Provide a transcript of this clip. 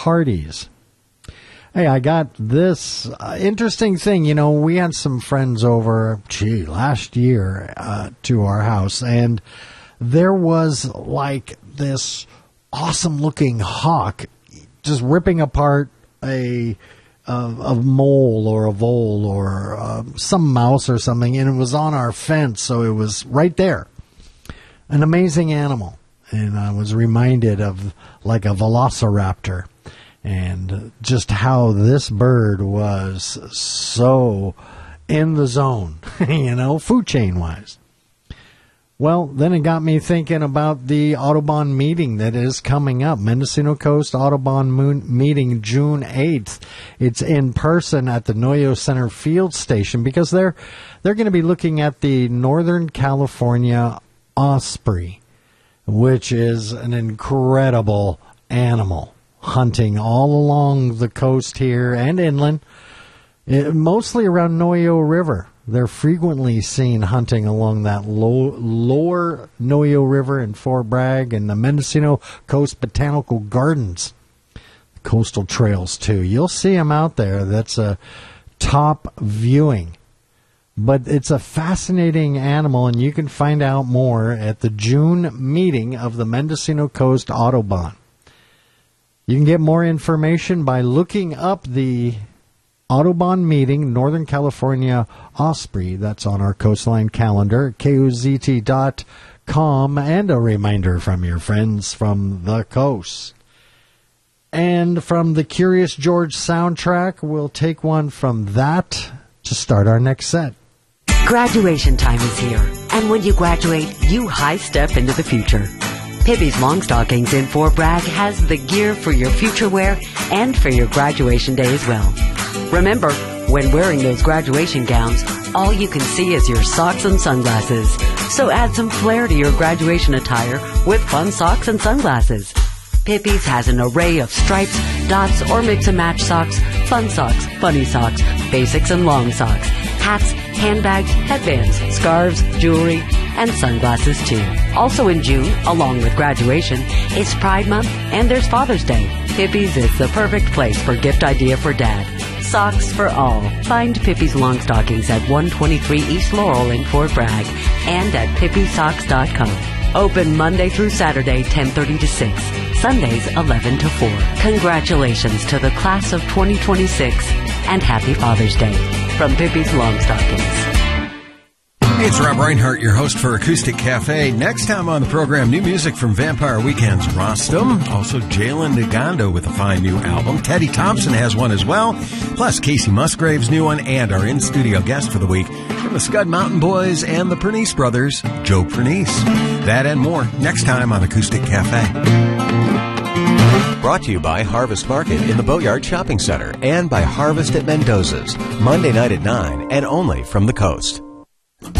parties. Hey, I got this interesting thing. You know, we had some friends over, last year to our house, and there was like this awesome-looking hawk just ripping apart a mole or a vole or some mouse or something, and it was on our fence, so it was right there. An amazing animal. And I was reminded of like a velociraptor. And just how this bird was so in the zone, food chain-wise. Well, then it got me thinking about the Audubon meeting that is coming up. Mendocino Coast Audubon meeting June 8th. It's in person at the Noyo Center Field Station because they're going to be looking at the Northern California osprey, which is an incredible animal. Hunting all along the coast here and inland, mostly around Noyo River. They're frequently seen hunting along that lower Noyo River in Fort Bragg and the Mendocino Coast Botanical Gardens. Coastal trails, too. You'll see them out there. That's a top viewing. But it's a fascinating animal, and you can find out more at the June meeting of the Mendocino Coast Audubon. You can get more information by looking up the Audubon meeting, Northern California Osprey. That's on our Coastline calendar, KOZT.com, and a reminder from your friends from the coast. And from the Curious George soundtrack, we'll take one from that to start our next set. Graduation time is here, and when you graduate, you high step into the future. Pippi's Long Stockings in Fort Bragg has the gear for your future wear and for your graduation day as well. Remember, when wearing those graduation gowns, all you can see is your socks and sunglasses. So add some flair to your graduation attire with fun socks and sunglasses. Pippi's has an array of stripes, dots, or mix-and-match socks, fun socks, funny socks, basics and long socks, hats, handbags, headbands, scarves, jewelry, and sunglasses too. Also in June, along with graduation, it's Pride Month and there's Father's Day. Pippi's is the perfect place for gift idea for Dad. Socks for all. Find Pippi's Long Stockings at 123 East Laurel in Fort Bragg and at pippysocks.com. Open Monday through Saturday, 10:30 to 6. Sundays, 11 to 4. Congratulations to the class of 2026 and Happy Father's Day from Pippi's Long Stockings. It's Rob Reinhart, your host for Acoustic Cafe. Next time on the program, new music from Vampire Weekend's Rostam. Also, Jalen Nagando with a fine new album. Teddy Thompson has one as well. Plus, Casey Musgrave's new one and our in-studio guest for the week from the Scud Mountain Boys and the Pernice Brothers, Joe Pernice. That and more next time on Acoustic Cafe. Brought to you by Harvest Market in the Boatyard Shopping Center and by Harvest at Mendoza's, Monday night at 9 and only from the coast.